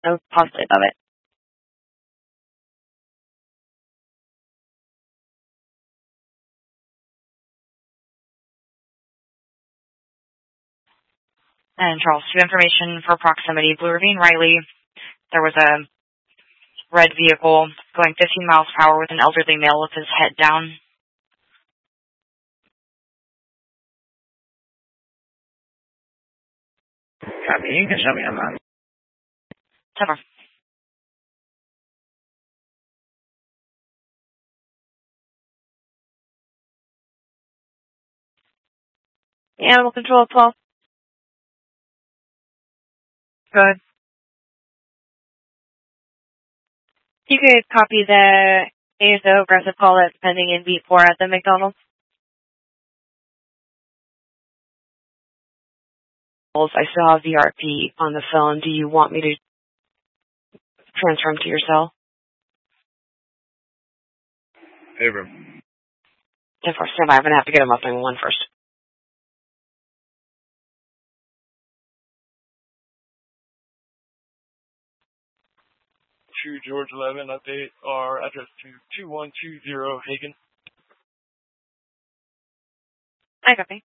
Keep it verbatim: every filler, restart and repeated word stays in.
no positive of it. And Charles, two information for proximity. Blue Ravine Riley, there was a red vehicle going fifteen miles per hour with an elderly male with his head down. Copy. You can show me on that. Never. Animal control, twelve. Good. You could copy the A S O aggressive call that's pending in beat four at the McDonald's. I still have V R P on the phone. Do you want me to transfer him to your cell? Hey, bro. ten four, stand by. I'm going to have to get him up in one first. True George eleven, update our address to two one two zero Hagen. I copy.